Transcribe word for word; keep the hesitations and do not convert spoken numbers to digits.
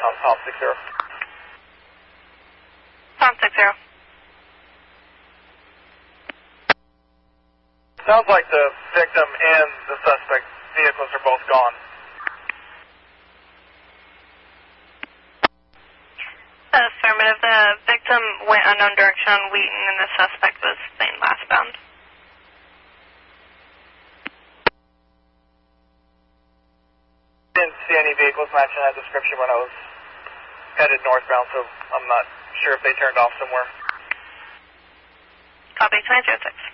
on Tom six zero. Tom six zero. Sounds like the victim and the suspect vehicles are both gone. Affirmative. The victim went unknown direction on Wheaton and the suspect was staying lastbound. Didn't see any vehicles matching that description when I was headed northbound, so I'm not sure if they turned off somewhere. Copy, nine zero six.